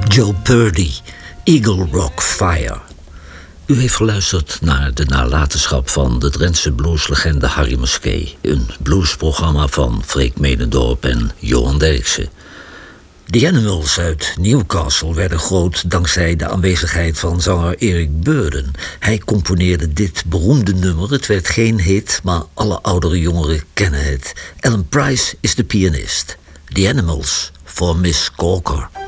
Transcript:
Joe Purdy, Eagle Rock Fire. U heeft geluisterd naar de nalatenschap van de Drentse blueslegende Harry Musquet. Een bluesprogramma van Freek Medendorp en Johan Derksen. The Animals uit Newcastle werden groot dankzij de aanwezigheid van zanger Eric Burdon. Hij componeerde dit beroemde nummer. Het werd geen hit, maar alle oudere jongeren kennen het. Alan Price is de pianist. The Animals voor Miss Corker.